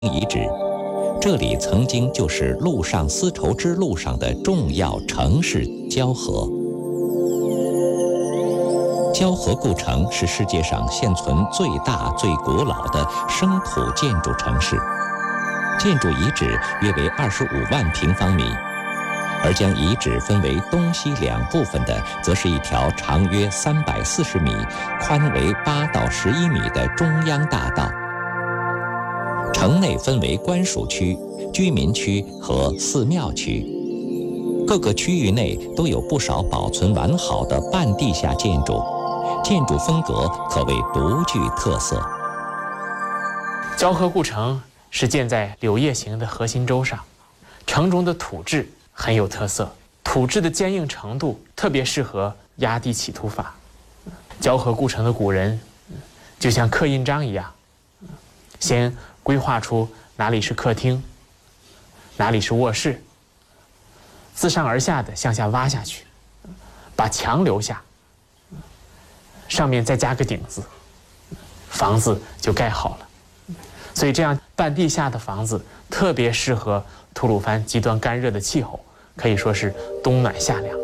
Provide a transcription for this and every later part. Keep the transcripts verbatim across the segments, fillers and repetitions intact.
遗址，这里曾经就是陆上丝绸之路上的重要城市交河。交河故城是世界上现存最大、最古老的生土建筑城市，建筑遗址约为二十五万平方米。而将遗址分为东西两部分的，则是一条长约三百四十米、宽为八到十一米的中央大道。城内分为官署区、居民区和寺庙区，各个区域内都有不少保存完好的半地下建筑，建筑风格可谓独具特色。 交河故城是建在柳叶形的河心洲上，城中的土质很有特色，土质的坚硬程度特别适合压地起土法。交河故城的古人就像刻印章一样，先规划出哪里是客厅，哪里是卧室，自上而下的向下挖下去，把墙留下，上面再加个顶子，房子就盖好了。所以这样半地下的房子特别适合吐鲁番极端干热的气候，可以说是冬暖夏凉。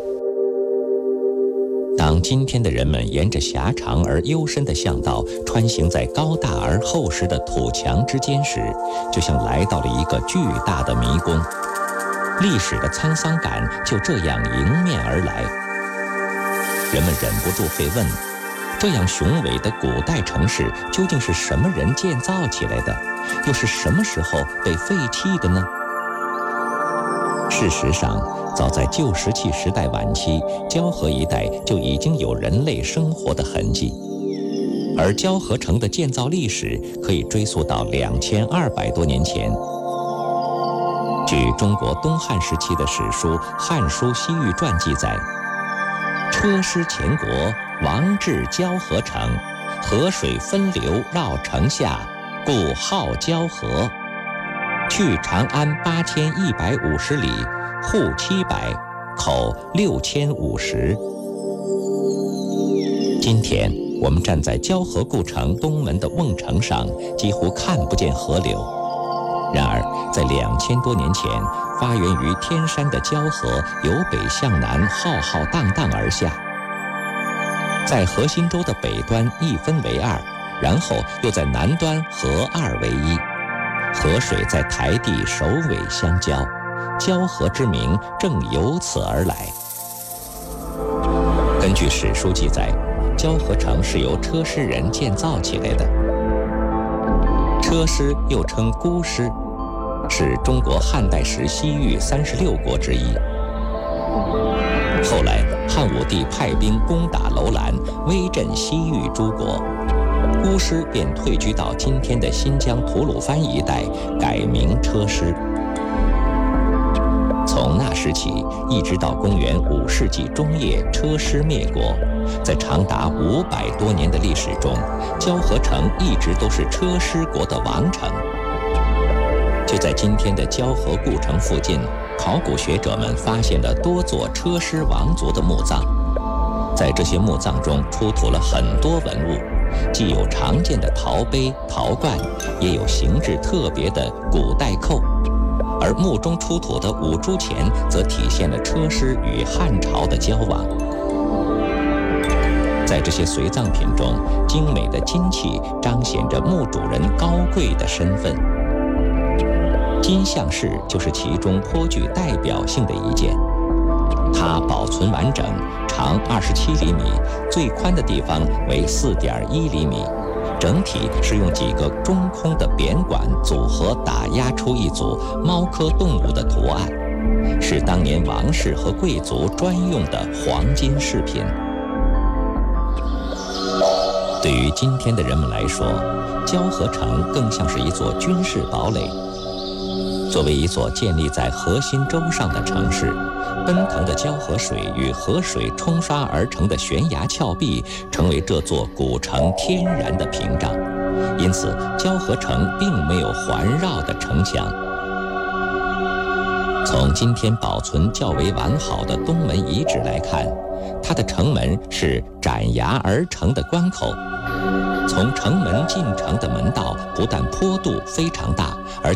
当今天的人们沿着狭长而幽深的巷道穿行在高大而厚实的土墙之间时，就像来到了一个巨大的迷宫，历史的沧桑感就这样迎面而来。人们忍不住会问，这样雄伟的古代城市究竟是什么人建造起来的，又是什么时候被废弃的呢？事实上，早在旧石器时代晚期，交河一带就已经有人类生活的痕迹，而交河城的建造历史可以追溯到两千二百多年前。据中国东汉时期的史书《汉书·西域传》记载，车师前国，王至交河城，河水分流绕城下，故号交河。去长安八千一百五十里，户七百，口六千五十。今天我们站在交河故城东门的瓮城上，几乎看不见河流。然而，在两千多年前，发源于天山的交河由北向南浩浩荡荡而下，在河心洲的北端一分为二，然后又在南端合二为一。河水在台地首尾相交，交河之名正由此而来。根据史书记载，交河城是由车师人建造起来的。车师又称姑师，是中国汉代时西域三十六国之一。后来汉武帝派兵攻打楼兰，威震西域诸国，姑师便退居到今天的新疆吐鲁番一带，改名车师。从那时起，一直到公元五世纪中叶，车师灭国，在长达五百多年的历史中，交河城一直都是车师国的王城。就在今天的交河故城附近，考古学者们发现了多座车师王族的墓葬，在这些墓葬中出土了很多文物，既有常见的陶杯、陶罐，也有形制特别的古代扣，而墓中出土的五铢钱则体现了车师与汉朝的交往。在这些随葬品中，精美的金器彰显着墓主人高贵的身份。金像饰就是其中颇具代表性的一件，它保存完整，长二十七厘米，最宽的地方为四点一厘米，整体是用几个中空的扁管组合打压出一组猫科动物的图案，是当年王室和贵族专用的黄金饰品。对于今天的人们来说，交河城更像是一座军事堡垒。作为一座建立在河心洲上的城市，奔腾的交河水与河水冲刷而成的悬崖峭壁，成为这座古城天然的屏障。因此，交河城并没有环绕的城墙。从今天保存较为完好的东门遗址来看，它的城门是斩崖而成的关口， 从城门进城的门道不但坡度非常大，而